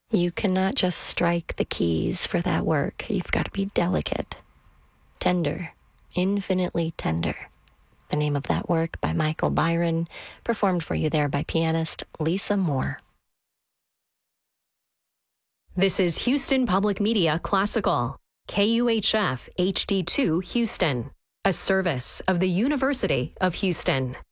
You cannot just strike the keys for that work. You've got to be delicate, tender, infinitely tender. The name of that work by Michael Byron, performed for you there by pianist Lisa Moore. This is Houston Public Media Classical, KUHF HD2 Houston, a service of the University of Houston.